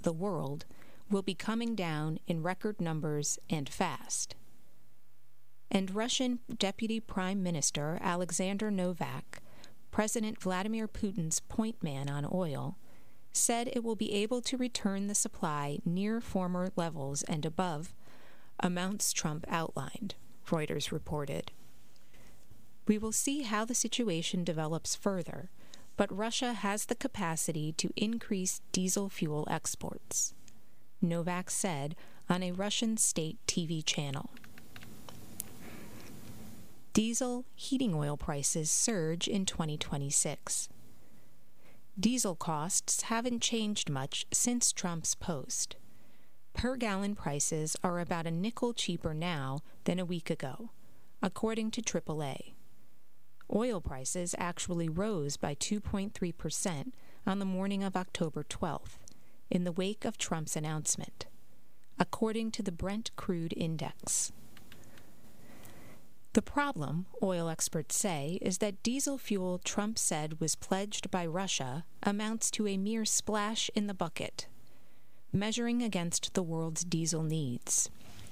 the world will be coming down in record numbers and fast. And Russian Deputy Prime Minister Alexander Novak, President Vladimir Putin's point man on oil, said it will be able to return the supply near former levels and above amounts Trump outlined, Reuters reported. We will see how the situation develops further, but Russia has the capacity to increase diesel fuel exports, Novak said on a Russian state TV channel. Diesel heating oil prices surge in 2026. Diesel costs haven't changed much since Trump's post. Per-gallon prices are about a nickel cheaper now than a week ago, according to AAA. Oil prices actually rose by 2.3% on the morning of October 12th, in the wake of Trump's announcement, according to the Brent Crude Index. The problem, oil experts say, is that diesel fuel Trump said was pledged by Russia amounts to a mere splash in the bucket, measuring against the world's diesel needs.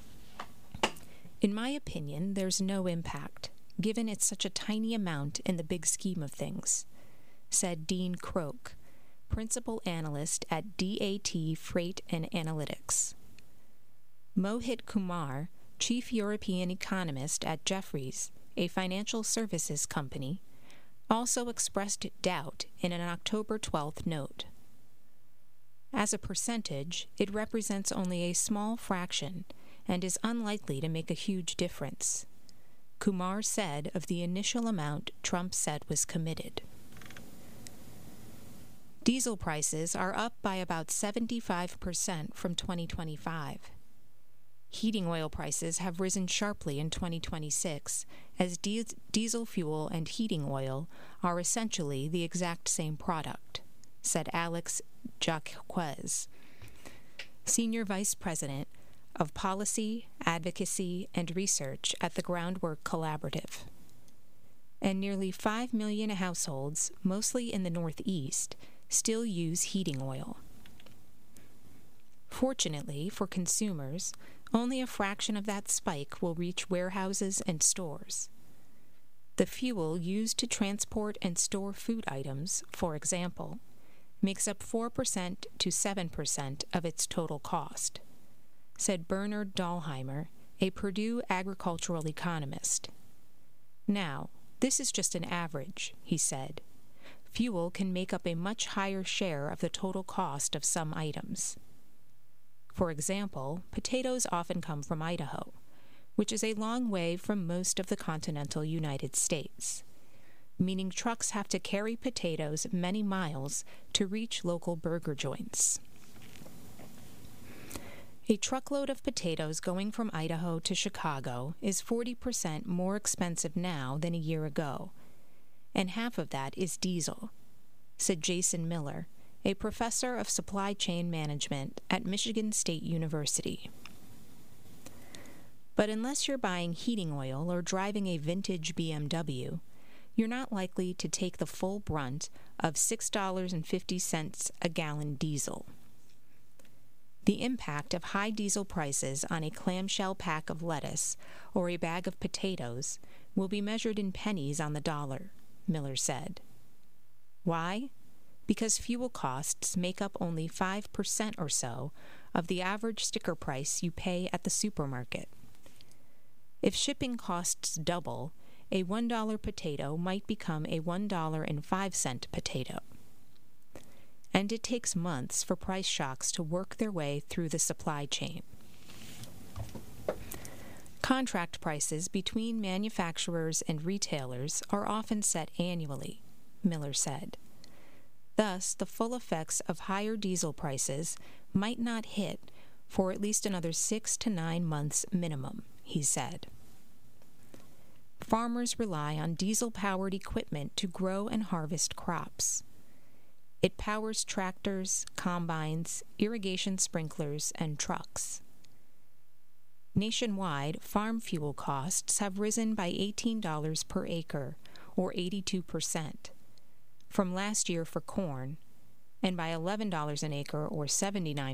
In my opinion, there's no impact, given it's such a tiny amount in the big scheme of things, said Dean Croak, principal analyst at DAT Freight and Analytics. Mohit Kumar, chief European economist at Jefferies, a financial services company, also expressed doubt in an October 12th note. As a percentage, it represents only a small fraction and is unlikely to make a huge difference, Kumar said of the initial amount Trump said was committed. Diesel prices are up by about 75% from 2025. Heating oil prices have risen sharply in 2026, as diesel fuel and heating oil are essentially the exact same product, said Alex Jaquez, Senior Vice President of Policy, Advocacy, and Research at the Groundwork Collaborative. And nearly 5 million households, mostly in the Northeast, still use heating oil. Fortunately for consumers, only a fraction of that spike will reach warehouses and stores. The fuel used to transport and store food items, for example, makes up 4% to 7% of its total cost, said Bernard Dahlheimer, a Purdue agricultural economist. Now, this is just an average, he said. Fuel can make up a much higher share of the total cost of some items. For example, potatoes often come from Idaho, which is a long way from most of the continental United States, meaning trucks have to carry potatoes many miles to reach local burger joints. A truckload of potatoes going from Idaho to Chicago is 40% more expensive now than a year ago, and half of that is diesel, said Jason Miller, a professor of supply chain management at Michigan State University. But unless you're buying heating oil or driving a vintage BMW, you're not likely to take the full brunt of $6.50 a gallon diesel. The impact of high diesel prices on a clamshell pack of lettuce or a bag of potatoes will be measured in pennies on the dollar, Miller said. Why? Because fuel costs make up only 5% or so of the average sticker price you pay at the supermarket. If shipping costs double, a $1 potato might become a $1.05 potato. And it takes months for price shocks to work their way through the supply chain. Contract prices between manufacturers and retailers are often set annually, Miller said. Thus, the full effects of higher diesel prices might not hit for at least another 6 to 9 months minimum, he said. Farmers rely on diesel-powered equipment to grow and harvest crops. It powers tractors, combines, irrigation sprinklers, and trucks. Nationwide, farm fuel costs have risen by $18 per acre, or 82%, from last year for corn, and by $11 an acre, or 79%